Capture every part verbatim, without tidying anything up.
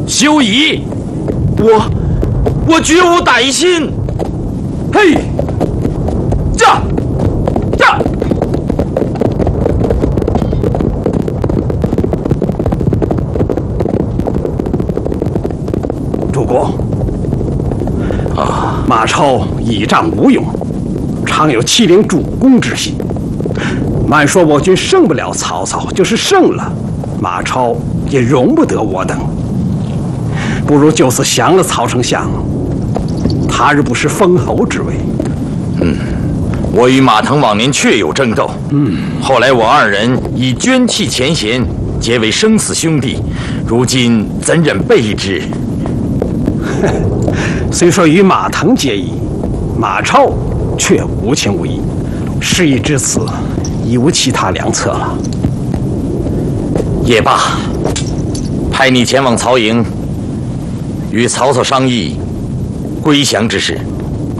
休矣！ 我我绝无歹心。嘿，这这。 主公，啊，马超倚仗无勇，常有欺凌主公之心。慢说我军胜不了曹操，就是胜了，马超也容不得我等。不如就此降了曹丞相，他日不失封侯之位。 嗯，我与马腾往年确有争斗，嗯，后来我二人以捐弃前嫌，结为生死兄弟，如今怎忍背之？ 虽说与马腾结义，马超却无情无义，事已至此，已无其他良策了。 也罢，派你前往曹营，与曹操商议归降之事。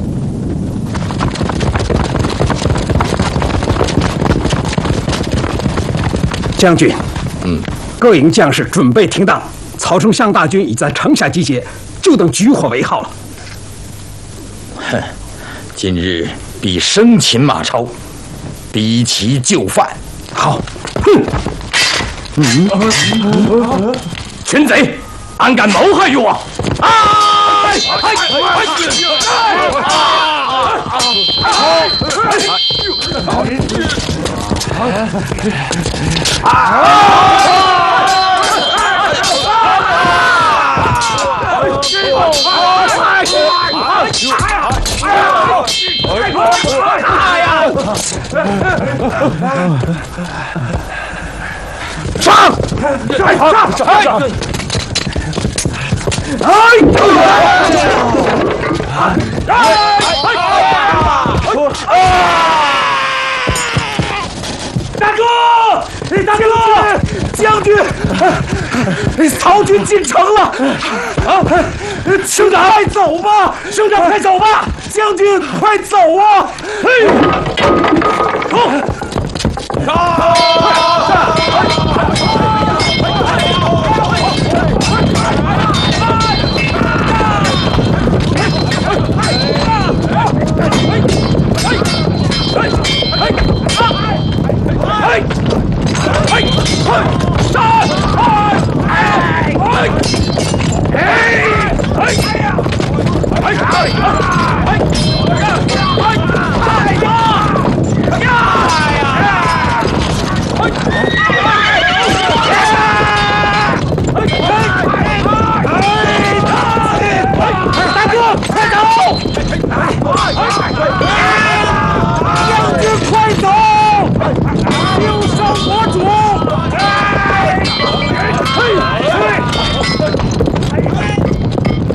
将军， 嗯， 各营将士准备停当，曹丞相大军已在城下集结，就等举火为号了。 哼，今日必生擒马超，逼其就范。 好，哼，嗯， 群贼，安敢谋害于我？哎！哎！上！上！上！上！大哥，大哥，将军，曹军进城了！啊，省长，快走吧！省长，快走吧！将军，快走啊！嘿，走！上！